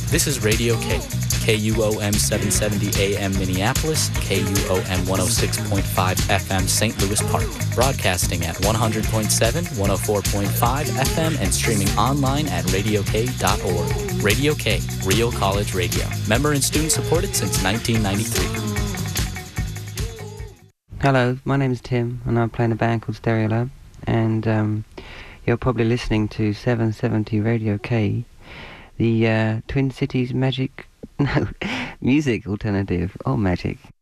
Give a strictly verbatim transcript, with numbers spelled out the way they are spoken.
This is Radio K, K U O M seven seventy A M Minneapolis, K U O M one oh six point five F M Saint Louis Park, broadcasting at one hundred point seven, one oh four point five F M and streaming online at radio k dot org. Radio K, Real College Radio. Member and student supported since nineteen ninety-three. Hello, my name is Tim, and I'm playing a band called Stereolab, and um, you're probably listening to seven seventy Radio K, the uh, Twin Cities magic, no, music alternative, or magic.